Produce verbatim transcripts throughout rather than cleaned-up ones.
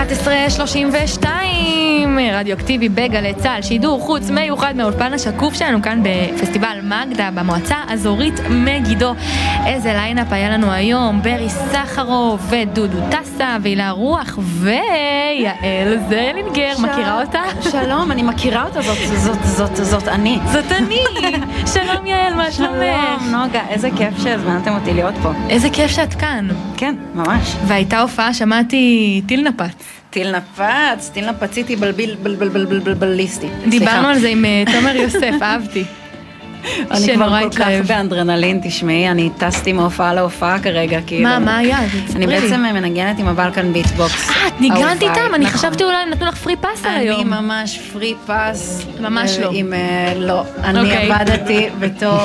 אחת עשרה שלושים ושתיים, רדיואקטיבי בגלי צהל, שידור חוץ מיוחד מהאולפן השקוף שלנו כאן בפסטיבל מגדה במועצה האזורית מגידו. איזה ליינאפ היה לנו היום, ברי סחרוב ודודו טסה והילה רוח ויעל זלינגר. מכירה אותה? שלום, אני מכירה אותה, זאת, זאת, זאת, זאת אני. זאת אני. שלום יעל, מה שלומך? שלום נוגה, איזה כיף שהזמנתם אותי להיות פה. איזה כיף שאת כאן. כן, ממש. והייתה הופעה, שמעתי טיל נפץ. טיל נפץ, טיל נפציתי בלביל בלבלבליסטי. דיברנו על זה עם תומר יוסף, אהבתי. אני כבר כל כך באנדרנלין, תשמעי, אני טסתי מהופעה להופעה כרגע, כאילו. מה, מה היה? אני בעצם מנגנת עם הבלקן ביטבוקס. אה, את ניגנת איתם? אני חשבתי אולי נתנו לך פרי פס היום. אני ממש פרי פס. ממש לא. לא, אני עבדתי בתור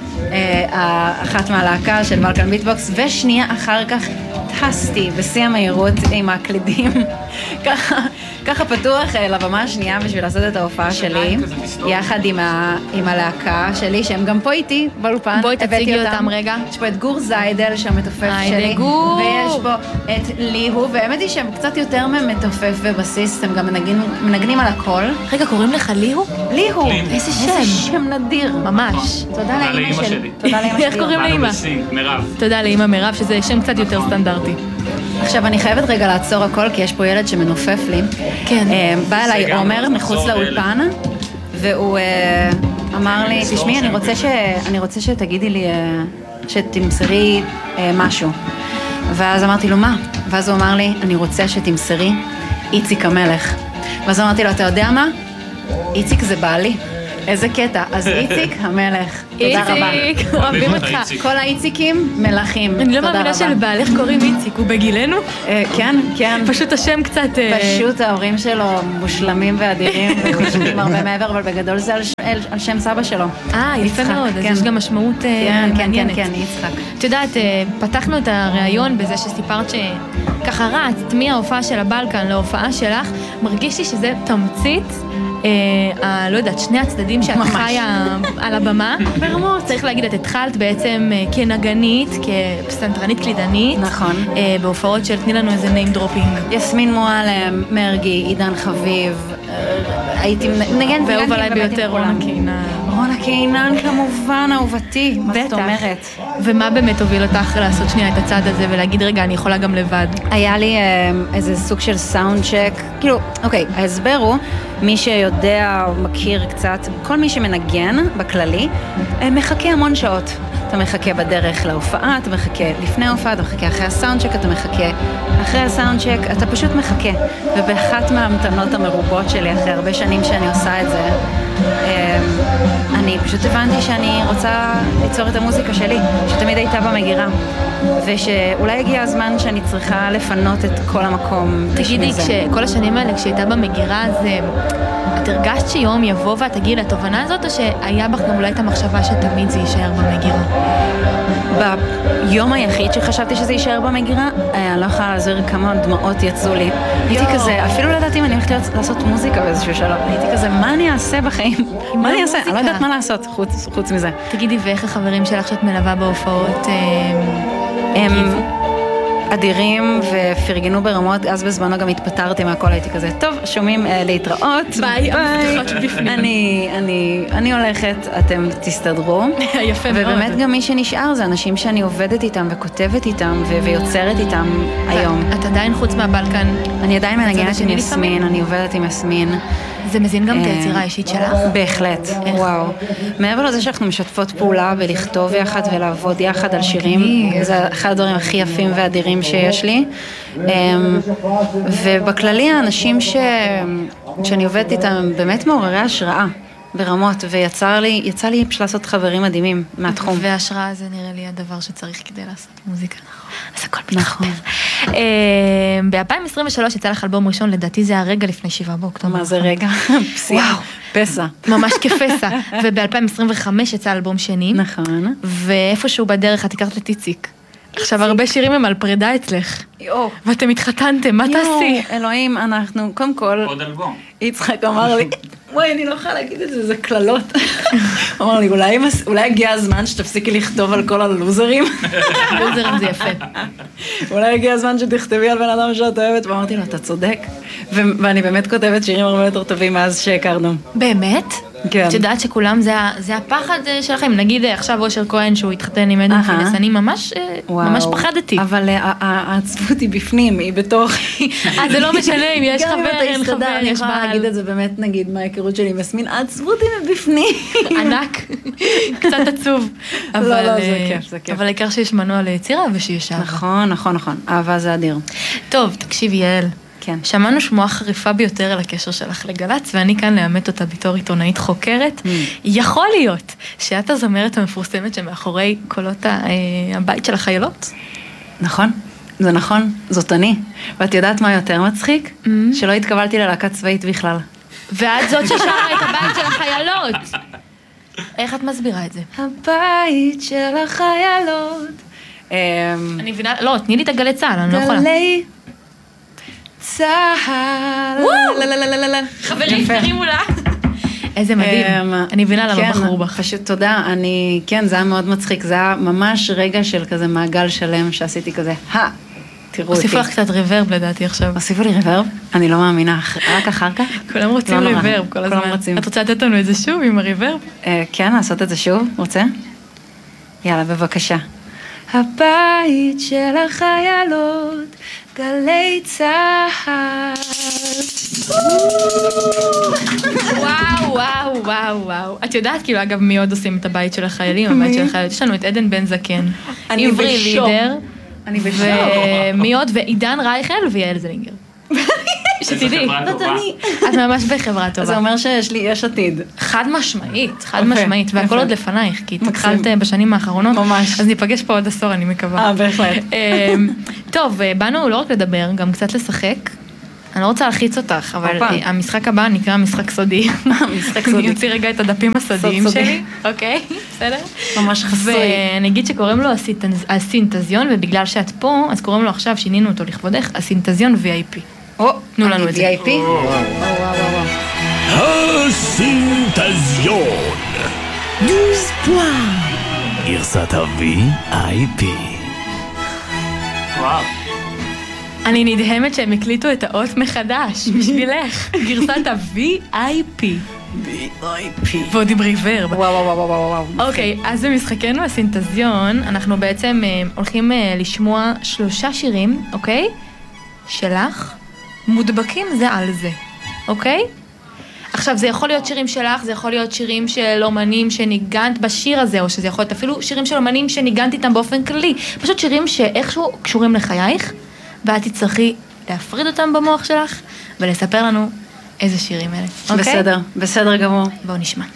אחת מהלהקה של בלקן ביטבוקס, ושנייה אחר כך טסתי בשיא המהירות עם הקלידים, ככה, ככה פתוח לבמה השנייה בשביל לעשות את ההופעה שלי, יחד עם, ה, עם הלהקה שלי, שהם גם פה איתי באולפן. בואי תציגי אותם, אותם רגע. יש פה את גור זיידל שהמתופף שלי, גור. ויש פה את ליהו, והאמת היא שהם קצת יותר מתופף ובסיסט, הם גם מנגנים, מנגנים על הכל. רגע, קוראים לך ליהו? ליהו. איזה שם. איזה שם נדיר. ממש. תודה לאמא שלי. תודה לאמא שלי. איך קוראים לאמא? מירב. תודה לאמא מירב, שזה שם קצת יותר סטנדרטי. עכשיו, אני חייבת רגע לעצור הכל, כי יש פה ילד שמנופף לי. כן. בא אליי עומר מחוץ לאולפן, והוא אמר לי, תשמעי, אני רוצה ש... אני רוצה שתגידי לי, שתמסרי משהו. ואז אמרתי לו, מה? ואז הוא אמר לי, אני רוצה שתמסרי איציק המלך. ואז אמרתי לו, אתה יודע מה? איציק זה בעלי. איזה קטע. אז איציק המלך. תודה רבה. איציק, אוהבים אותך. כל האיציקים מלכים. אני לא מאמינה שלבעלך קוראים איציק, הוא בגילנו? כן, כן. פשוט השם קצת... פשוט ההורים שלו מושלמים ואדירים, וחושבים הרבה מעבר, אבל בגדול זה על שם סבא שלו. אה, יפה מאוד, אז יש גם משמעות מעניינת. כן, כן, כן, יצחק. את יודעת, פתחנו את הראיון בזה שסיפרת שככה רצת מההופעה של הבלקן להופעה שלך, מרגיש לי שזה תמצית, אה, לא יודעת, שני הצדדים שאת חיה על הבמה. ברמות. צריך להגיד, את התחלת בעצם כנגנית, כפסנתרנית קלידנית. נכון. אה, בהופעות של תני לנו איזה name dropping. יסמין מועלם, מרגי, עידן חביב, הייתי נגן ואהוב עליי ביותר רונה קינן. רונה קינן כמובן, אהובתי, מה זאת אומרת? ומה באמת הוביל אותך לעשות שנייה את הצד הזה ולהגיד, רגע, אני יכולה גם לבד? היה לי איזה סוג של סאונד צ'ק, כאילו, אוקיי, ההסבר הוא, מי שיודע או מכיר קצת, כל מי שמנגן בכללי, מחכה המון שעות. אתה מחכה בדרך להופעה, אתה מחכה לפני ההופעה, אתה מחכה אחרי הסאונדשק, אתה מחכה אחרי הסאונדשק, אתה פשוט מחכה. ובאחת מהמתנות המרובות שלי, אחרי הרבה שנים שאני עושה את זה, אני פשוט הבנתי שאני רוצה ליצור את המוזיקה שלי, שתמיד הייתה במגירה. ושאולי הגיע הזמן שאני צריכה לפנות את כל המקום. תגידי, כל השנים האלה, כשהייתה במגירה, אז את הרגשת שיום יבוא ואת תגיעי לתובנה הזאת, או שהיה בך גם אולי את המחשבה שתמיד זה יישאר במגירה? ביום היחיד שחשבתי שזה יישאר במגירה, אני לא יכולה להזהיר כמה דמעות יצאו לי. הייתי כזה, אפילו לא ידעתי אם אני הולכת לעשות מוזיקה באיזשהו שלב. הייתי כזה, מה אני אעשה בחיים? מה אני אעשה? אני לא יודעת מה לעשות חוץ מזה. תגידי, ואיך החברים שלך שאת מלווה בהופעות? הם אדירים ופרגנו ברמות, אז בזמנו גם התפטרתי מהכל, הייתי כזה, טוב, שומעים להתראות, ביי, המפתחות בפנים. אני, אני, אני הולכת, אתם תסתדרו. יפה מאוד. ובאמת גם מי שנשאר זה אנשים שאני עובדת איתם וכותבת איתם ויוצרת איתם היום. את עדיין חוץ מהבלקן? אני עדיין מנגנת עם יסמין, אני עובדת עם יסמין. זה מזין גם את היצירה האישית שלך? בהחלט, וואו. מעבר לזה שאנחנו משתפות פעולה ולכתוב יחד ולעבוד יחד על שירים, זה אחד הדברים הכי יפים ואדירים שיש לי. ובכללי האנשים שאני עובדת איתם הם באמת מעוררי השראה ברמות, ויצא לי, יצא לי פשוט לעשות חברים מדהימים מהתחום. והשראה זה נראה לי הדבר שצריך כדי לעשות מוזיקה. אז הכל מתחבר. ב-אלפיים עשרים ושלוש יצא לך אלבום ראשון, לדעתי זה הרגע לפני שבעה באוקטובר. מה זה רגע? וואו. פסע. ממש כפסע. וב-אלפיים עשרים וחמש יצא אלבום שני. נכון. ואיפשהו בדרך את הכרת את איציק. עכשיו הרבה שירים הם על פרידה אצלך. יואו. ואתם התחתנתם, מה תעשי? אלוהים, אנחנו, קודם כל... עוד אלבום. יצחק אמר לי, וואי, אני לא יכולה להגיד את זה, זה כללות. אמר לי, אולי, אולי הגיע הזמן שתפסיקי לכתוב על כל הלוזרים. לוזרים זה יפה. אולי הגיע הזמן שתכתבי על בן אדם שאת אוהבת, ואמרתי לו, אתה צודק. ו- ואני באמת כותבת שירים הרבה יותר טובים מאז שהכרנו. באמת? כן. את יודעת שכולם זה, זה הפחד שלכם. נגיד עכשיו אושר כהן שהוא התחתן עם עדן פינס, אני ממש, ממש פחדתי. אבל העצבות היא בפנים, היא בתוך... אז זה לא משנה אם יש חבר, אין חבר, אני יש יכולה בעל. להגיד את זה באמת, נגיד, מההיכרות שלי עם יסמין, העצבות היא מבפנים. ענק, קצת עצוב. לא, לא, זה כיף, זה כיף. אבל העיקר שיש מנוע ליצירה ושיש אהבה. נכון, נכון, נכון. אהבה זה אדיר. טוב, תקשיבי יעל. כן. שמענו שמועה חריפה ביותר על הקשר שלך לגלץ, ואני כאן לאמת אותה בתור עיתונאית חוקרת. יכול להיות שאת הזמרת המפורסמת שמאחורי קולות הבית של החיילות? נכון, זה נכון, זאת אני. ואת יודעת מה יותר מצחיק? שלא התקבלתי ללהקה צבאית בכלל. ואת זאת ששרה את הבית של החיילות. איך את מסבירה את זה? הבית של החיילות. אני מבינה, לא, תני לי את הגלי צהל, אני לא יכולה. גלי צהל. חברים, תרימו לה. איזה מדהים. אני מבינה למה בחרו בך. פשוט תודה, אני, כן, זה היה מאוד מצחיק, זה היה ממש רגע של כזה מעגל שלם שעשיתי כזה, הא, תראו אותי. הוסיפו לך קצת ריברב לדעתי עכשיו. הוסיפו לי ריברב? אני לא מאמינה, רק אחר כך? כולם רוצים ריברב כל הזמן. את רוצה לתת לנו את זה שוב עם הריברב? כן, לעשות את זה שוב, רוצה? יאללה, בבקשה. הבית של החיילות, גלי צהל. וואו, וואו, וואו, וואו. את יודעת כאילו, אגב, מי עוד עושים את הבית של החיילים, הבית של החיילות? יש לנו את עדן בן זקן. אני בשוק. עברי לידר. אני בשוק. ומי עוד? ועידן רייכל ויעל זלינגר. שתדעי. את ממש בחברה טובה. זה אומר שיש לי, יש עתיד. חד משמעית, חד משמעית, והכל עוד לפנייך, כי התחלת בשנים האחרונות. ממש. אז ניפגש פה עוד עשור, אני מקווה. אה, בהחלט. טוב, באנו לא רק לדבר, גם קצת לשחק. אני לא רוצה להחיץ אותך, אבל המשחק הבא נקרא משחק סודי. משחק סודי. אני אוציא רגע את הדפים הסודיים שלי. אוקיי, בסדר? ממש חסוי. ואני אגיד שקוראים לו הסינתזיון, ובגלל שאת פה, אז קוראים לו עכשיו, שינינו אותו לכבודך, הסינתזיון וי איי פי. תנו לנו את זה. וי איי פי? הסינתזיון. דוז פואר. גרסת ה-וי איי פי. וואו. אני נדהמת שהם הקליטו את האות מחדש, בשבילך. גרסת ה-וי איי פי. וי איי פי. ועוד עם ריברב. וואו, וואו, וואו, וואו, וואו. אוקיי, אז במשחקנו הסינתזיון, אנחנו בעצם הולכים לשמוע שלושה שירים, אוקיי? שלך. מודבקים זה על זה, אוקיי? עכשיו, זה יכול להיות שירים שלך, זה יכול להיות שירים של אומנים שניגנת בשיר הזה, או שזה יכול להיות אפילו שירים של אומנים שניגנת איתם באופן כללי. פשוט שירים שאיכשהו קשורים לחייך, ואת תצטרכי להפריד אותם במוח שלך, ולספר לנו איזה שירים אלה, אוקיי? בסדר, בסדר גמור. בואו נשמע.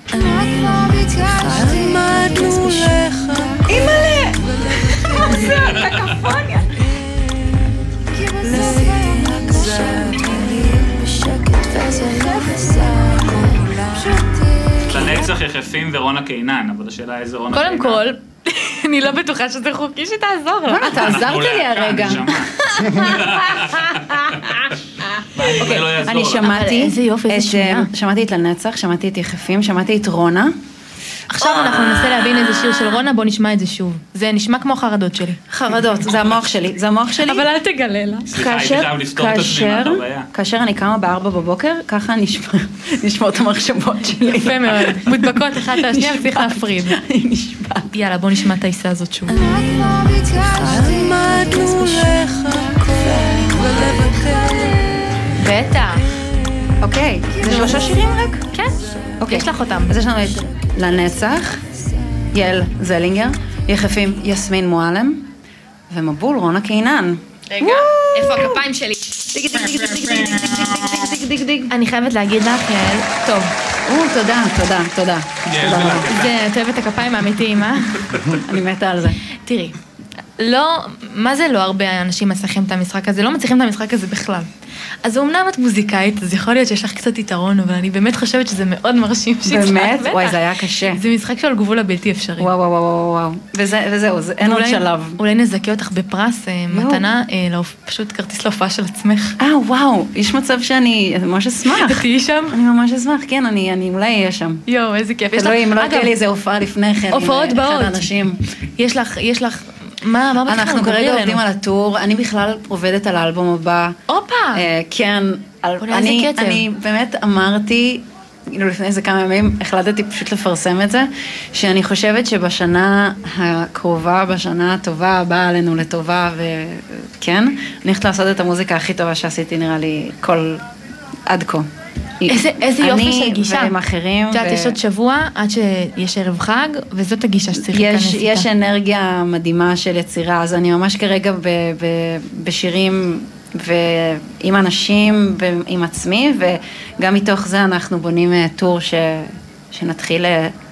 אימא'לה! זה הקקופוניה. לנצח יחפים ורונה קינן, אבל השאלה איזה רונה קודם קינן. כל, אני לא בטוחה שזה חוקי שתעזור לה. אתה עזרת לי הרגע. אני שמעתי, שמעתי את לנצח, שמעתי את יחפים, שמעתי את רונה. עכשיו אנחנו ננסה להבין איזה שיר של רונה, בוא נשמע את זה שוב. זה נשמע כמו חרדות שלי. חרדות, זה המוח שלי, זה המוח שלי. אבל אל תגלה לה. סליחה, הייתי חייב לפתור את עצמי מהחוויה. כאשר אני קמה בארבע בבוקר, ככה נשמע את המחשבות שלי. יפה מאוד. מודבקות אחת השנייה וצריך להפריד. אני נשמעת. יאללה, בוא נשמע את העיסה הזאת שוב. בטח. אוקיי, זה שלושה שירים רק? כן. יש לך אותם. אז יש לנו את לנצח, יעל זלינגר, יחפים יסמין מועלם, ומבול רונה קינן. רגע, איפה הכפיים שלי? אני חייבת להגיד לך, יעל, טוב. תודה, תודה, תודה. זה, את אוהבת את הכפיים האמיתיים, אה? אני מתה על זה. תראי, לא, מה זה לא הרבה אנשים מצליחים את המשחק הזה? לא מצליחים את המשחק הזה בכלל. אז אמנם את מוזיקאית, אז יכול להיות שיש לך קצת יתרון, אבל אני באמת חושבת שזה מאוד מרשים שהצלחת. באמת? וואי, זה היה קשה. זה משחק של גבול הבלתי אפשרי. וואו, וואו, וואו, וואו. וזה, וזהו, זה, אין עוד שלב. אולי נזכה אותך בפרס, מתנה, פשוט כרטיס להופעה של עצמך. אה, וואו, יש מצב שאני ממש אשמח. תהיי שם? אני ממש אשמח, כן, אני אולי אהיה שם. יואו, איזה כיף. תלוי, אם לא תהיה לי איזה הופעה לפני כן. הופעות באות. אנשים. יש לך, יש לך, מה, מה בתחום? אנחנו כרגע עובדים על הטור, אני בכלל עובדת על האלבום הבא. אופה! כן, אולי איזה קצב. אני באמת אמרתי, כאילו לפני איזה כמה ימים, החלטתי פשוט לפרסם את זה, שאני חושבת שבשנה הקרובה, בשנה הטובה, הבאה עלינו לטובה, וכן, אני הולכת לעשות את המוזיקה הכי טובה שעשיתי, נראה לי, כל עד כה. איזה, איזה יופי של גישה. אני והם אחרים. את יודעת, יש עוד שבוע עד שיש ערב חג, וזאת הגישה שצריך להיכנס איתה. יש אנרגיה מדהימה של יצירה, אז אני ממש כרגע ב, ב, בשירים ועם אנשים, עם עצמי, וגם מתוך זה אנחנו בונים טור ש, שנתחיל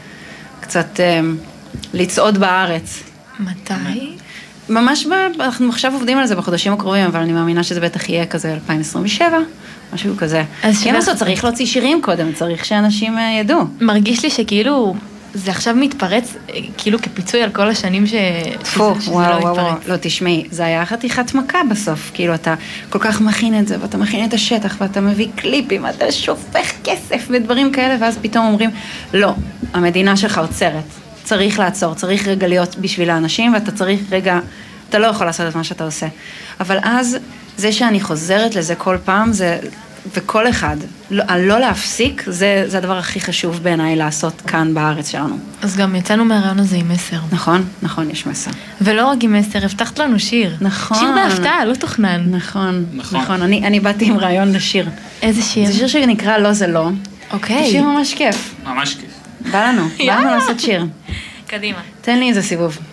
קצת לצעוד בארץ. מתי? ממש, ב, אנחנו עכשיו עובדים על זה בחודשים הקרובים, אבל אני מאמינה שזה בטח יהיה כזה אלפיים עשרים ושבע, משהו כזה. כן, אז צריך להוציא שירים קודם, צריך שאנשים ידעו. מרגיש לי שכאילו, זה עכשיו מתפרץ, כאילו כפיצוי על כל השנים ש... פו, וואו, וואו, וואו, לא תשמעי, זה היה חתיכת מכה בסוף, כאילו אתה כל כך מכין את זה, ואתה מכין את השטח, ואתה מביא קליפים, אתה שופך כסף ודברים כאלה, ואז פתאום אומרים, לא, המדינה שלך עוצרת. צריך לעצור, צריך רגע להיות בשביל האנשים, ואתה צריך רגע, אתה לא יכול לעשות את מה שאתה עושה. אבל אז, זה שאני חוזרת לזה כל פעם, זה, וכל אחד, לא, לא להפסיק, זה, זה הדבר הכי חשוב בעיניי לעשות כאן בארץ שלנו. אז גם יצאנו מהרעיון הזה עם מסר. נכון, נכון, יש מסר. ולא רק עם מסר, הבטחת לנו שיר. נכון. שיר בהפתעה, לא תוכנן. נכון, נכון. נכון. אני, אני באתי עם רעיון לשיר. איזה שיר? זה שיר שנקרא לא זה לא. אוקיי. זה שיר ממש כיף. ממש כיף. בא לנו, בא לנו לעשות שיר. קדימה. תן לי איזה סיבוב.